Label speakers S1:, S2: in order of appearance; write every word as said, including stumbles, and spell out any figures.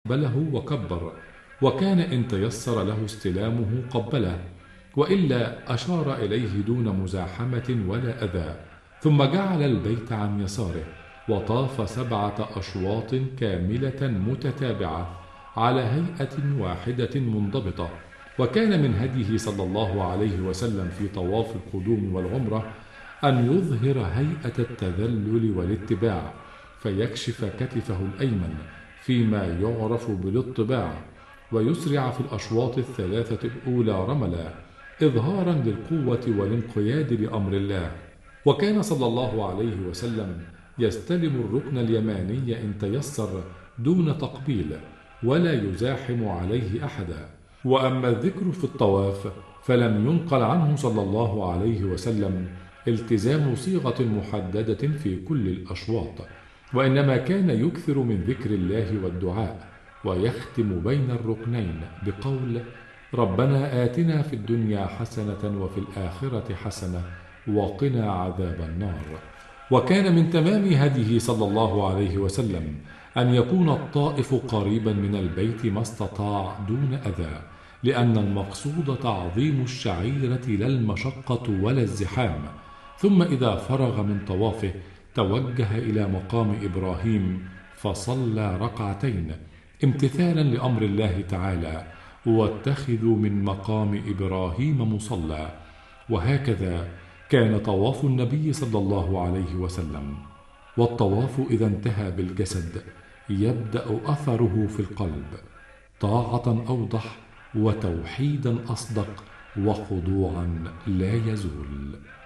S1: استقبله وكبر، وكان إن تيسر له استلامه قبله، وإلا أشار إليه دون مزاحمة ولا أذى، ثم جعل البيت عن يساره، وطاف سبعة أشواط كاملة متتابعة على هيئة واحدة منضبطة. وكان من هديه صلى الله عليه وسلم في طواف القدوم والعمرة أن يظهر هيئة التذلل والاتباع، فيكشف كتفه الأيمن فيما يعرف بالاطباع، ويسرع في الأشواط الثلاثة الأولى رملا، إظهارا للقوة والانقياد لأمر الله. وكان صلى الله عليه وسلم يستلم الركن اليماني إن تيسر دون تقبيل، ولا يزاحم عليه أحدا. وأما الذكر في الطواف فلم ينقل عنه صلى الله عليه وسلم التزام صيغة محددة في كل الأشواط، وإنما كان يكثر من ذكر الله والدعاء، ويختم بين الركنين بقول: ربنا آتنا في الدنيا حسنة وفي الآخرة حسنة وقنا عذاب النار. وكان من تمام هديه صلى الله عليه وسلم أن يكون الطائف قريبا من البيت ما استطاع دون أذى، لأن المقصود تعظيم الشعيرة لا المشقة ولا الزحام. ثم إذا فرغ من طوافه توجه إلى مقام إبراهيم فصلى ركعتين امتثالا لأمر الله تعالى: واتخذوا من مقام إبراهيم مصلى. وهكذا كان طواف النبي صلى الله عليه وسلم. والطواف إذا انتهى بالجسد يبدأ أثره في القلب، طاعة أوضح وتوحيدا أصدق وخضوعا لا يزول.